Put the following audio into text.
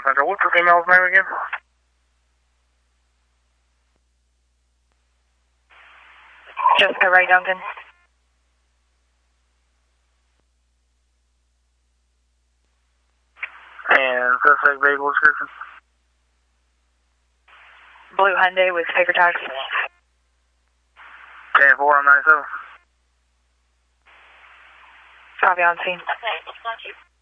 Central. What's the female's name again? Jessica Ray Duncan. And suspect vehicle description? Blue Hyundai with paper tires. 10-4 on 97. Copy on scene.